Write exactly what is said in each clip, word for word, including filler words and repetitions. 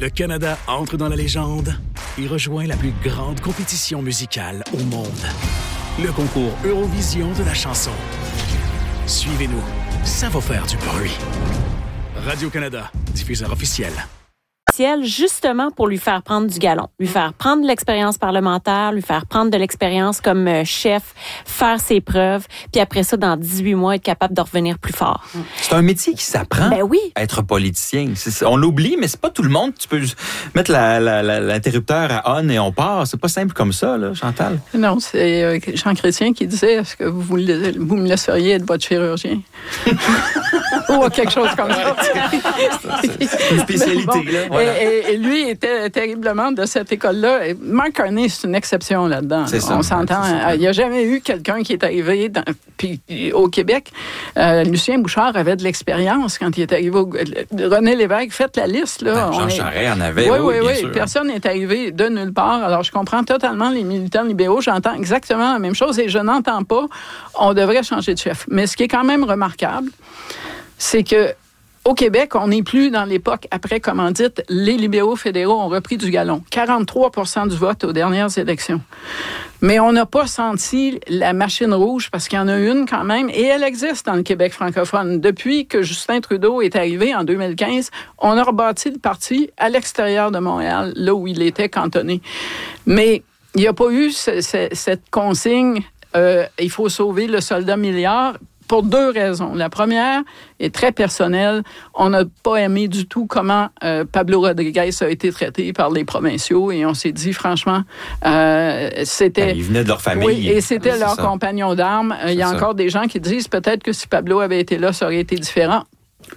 Le Canada entre dans la légende et rejoint la plus grande compétition musicale au monde. Le concours Eurovision de la chanson. Suivez-nous, ça va faire du bruit. Radio-Canada, diffuseur officiel. Justement pour lui faire prendre du galon, lui faire prendre de l'expérience parlementaire, lui faire prendre de l'expérience comme euh, chef, faire ses preuves, puis après ça, dans dix-huit mois, être capable de revenir plus fort. C'est un métier qui s'apprend, ben oui. être politicien. C'est, on l'oublie, mais c'est pas tout le monde. Tu peux mettre la, la, la, l'interrupteur à on et on part. C'est pas simple comme ça, là, Chantal. Non, c'est euh, Jean Chrétien qui disait, est-ce que vous, vous me laisseriez être votre chirurgien? Ou quelque chose comme ça. C'est une spécialité, bon, là. Voilà. Et, et, et lui était terriblement de cette école-là. Et Mark Carney, c'est une exception là-dedans. C'est ça, on s'entend. C'est il n'y a jamais eu quelqu'un qui est arrivé dans, puis, au Québec. Euh, Lucien Bouchard avait de l'expérience quand il est arrivé. Au, René Lévesque, faites la liste. Là. Jean on Charest en avait. Oui, oui, oui, oui. oui. Personne n'est arrivé de nulle part. Alors, je comprends totalement les militants libéraux. J'entends exactement la même chose et je n'entends pas on devrait changer de chef. Mais ce qui est quand même remarquable, c'est que au Québec, on n'est plus dans l'époque après, comment dites, les libéraux fédéraux ont repris du galon. quarante-trois pour cent du vote aux dernières élections. Mais on n'a pas senti la machine rouge, parce qu'il y en a une quand même, et elle existe dans le Québec francophone. Depuis que Justin Trudeau est arrivé en deux mille quinze, on a rebâti le parti à l'extérieur de Montréal, là où il était cantonné. Mais il n'y a pas eu ce, ce, cette consigne, euh, il faut sauver le soldat milliard, pour deux raisons. La première est très personnelle. On n'a pas aimé du tout comment euh, Pablo Rodriguez a été traité par les provinciaux et on s'est dit, franchement, euh, c'était... Ben, ils venaient de leur famille. Oui, et c'était c'est leur ça. compagnon d'armes. Il y a ça. encore des gens qui disent peut-être que si Pablo avait été là, ça aurait été différent.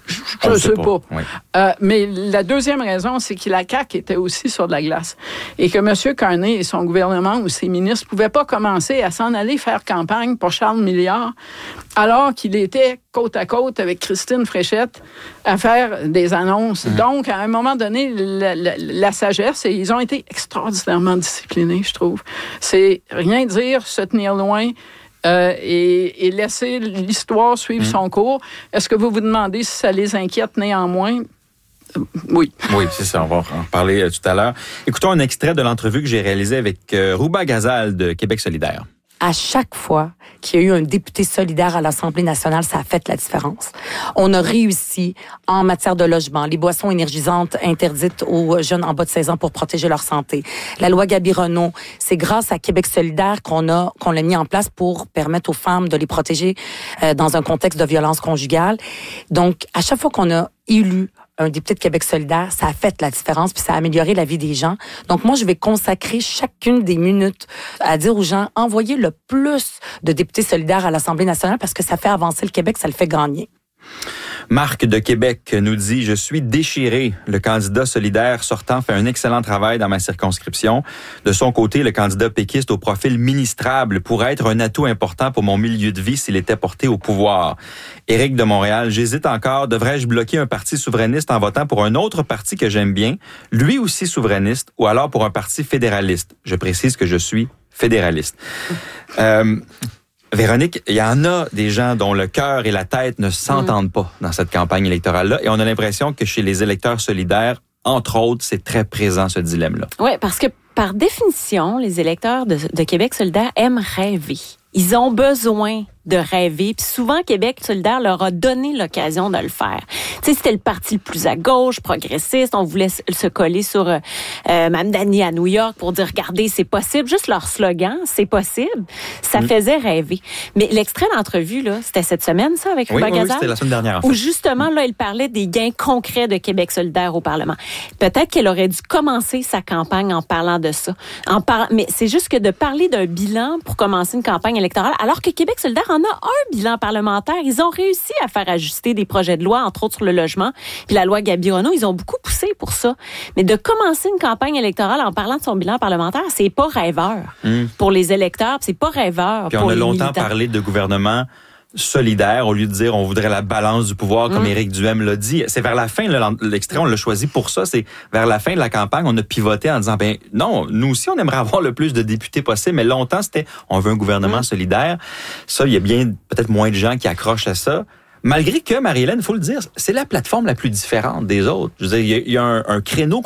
Je On ne sait sais pas. pas. Oui. Euh, mais la deuxième raison, c'est que la C A Q était aussi sur de la glace. Et que M. Carney et son gouvernement ou ses ministres ne pouvaient pas commencer à s'en aller faire campagne pour Charles Milliard, alors qu'il était côte à côte avec Christine Fréchette à faire des annonces. Mmh. Donc, à un moment donné, la, la, la sagesse, et ils ont été extraordinairement disciplinés, je trouve. C'est rien dire, se tenir loin, Euh, et, et laisser l'histoire suivre mmh. son cours. Est-ce que vous vous demandez si ça les inquiète néanmoins? Euh, oui. Oui, c'est ça. On va en parler euh, tout à l'heure. Écoutons un extrait de l'entrevue que j'ai réalisée avec euh, Rouba Ghazal de Québec solidaire. À chaque fois qu'il y a eu un député solidaire à l'Assemblée nationale, ça a fait la différence. On a réussi en matière de logement, les boissons énergisantes interdites aux jeunes en bas de seize ans pour protéger leur santé. La loi Gabi-Renault, c'est grâce à Québec solidaire qu'on a qu'on l'a mis en place pour permettre aux femmes de les protéger euh, dans un contexte de violence conjugale. Donc, à chaque fois qu'on a élu un député de Québec solidaire, ça a fait la différence, puis ça a amélioré la vie des gens. Donc, moi, je vais consacrer chacune des minutes à dire aux gens, envoyez le plus de députés solidaires à l'Assemblée nationale parce que ça fait avancer le Québec, ça le fait gagner. Marc de Québec nous dit « Je suis déchiré. Le candidat solidaire sortant fait un excellent travail dans ma circonscription. De son côté, le candidat péquiste au profil ministrable pourrait être un atout important pour mon milieu de vie s'il était porté au pouvoir. Éric de Montréal, j'hésite encore. Devrais-je bloquer un parti souverainiste en votant pour un autre parti que j'aime bien, lui aussi souverainiste, ou alors pour un parti fédéraliste? Je précise que je suis fédéraliste. Euh, Véronique, il y en a des gens dont le cœur et la tête ne s'entendent mmh. pas dans cette campagne électorale-là, et on a l'impression que chez les électeurs solidaires, entre autres, c'est très présent ce dilemme-là. Oui, parce que par définition, les électeurs de, de Québec solidaire aiment rêver. Ils ont besoin de rêver. Puis souvent, Québec solidaire leur a donné l'occasion de le faire. Tu sais, c'était le parti le plus à gauche, progressiste. On voulait se coller sur euh, Mme Dany à New York pour dire, regardez, c'est possible. Juste leur slogan, c'est possible. Ça mmh. faisait rêver. Mais l'extrait d'entrevue, là, c'était cette semaine, ça, avec oui, Rouba oui, Ghazal? Oui, c'était la semaine dernière, en fait. Où justement, là, il parlait des gains concrets de Québec solidaire au Parlement. Peut-être qu'elle aurait dû commencer sa campagne en parlant de ça. En par... Mais c'est juste que de parler d'un bilan pour commencer une campagne électorale, alors que Québec solidaire en a un bilan parlementaire. Ils ont réussi à faire ajuster des projets de loi, entre autres sur le logement, puis la loi Gabi-Renault, ils ont beaucoup poussé pour ça. Mais de commencer une campagne électorale en parlant de son bilan parlementaire, c'est pas rêveur mmh. pour les électeurs, c'est pas rêveur puis pour les militants. On a longtemps parlé de gouvernement solidaire au lieu de dire on voudrait la balance du pouvoir comme mmh. Éric Duhem l'a dit. C'est vers la fin, là, l'extrait, on l'a choisi pour ça, c'est vers la fin de la campagne, on a pivoté en disant ben non, nous aussi on aimerait avoir le plus de députés possible, mais longtemps c'était on veut un gouvernement mmh. solidaire. Ça, il y a bien peut-être moins de gens qui accrochent à ça. Malgré que, Marie-Hélène, il faut le dire, c'est la plateforme la plus différente des autres. Je veux dire, il y a, il y a un, un créneau